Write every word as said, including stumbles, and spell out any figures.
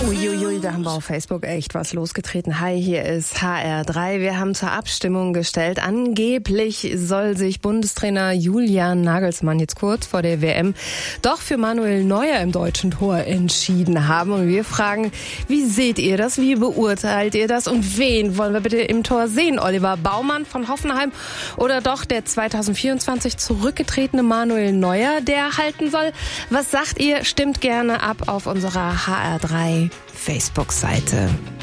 Uiuiui, da haben wir auf Facebook echt was losgetreten. Hi, hier ist H R drei. Wir haben zur Abstimmung gestellt. Angeblich soll sich Bundestrainer Julian Nagelsmann jetzt kurz vor der W M doch für Manuel Neuer im deutschen Tor entschieden haben. Und wir fragen, wie seht ihr das? Wie beurteilt ihr das? Und wen wollen wir bitte im Tor sehen? Oliver Baumann von Hoffenheim oder doch der zweitausendvierundzwanzig zurückgetretene Manuel Neuer, der halten soll? Was sagt ihr? Stimmt gerne ab auf unserer H R drei Facebook-Seite.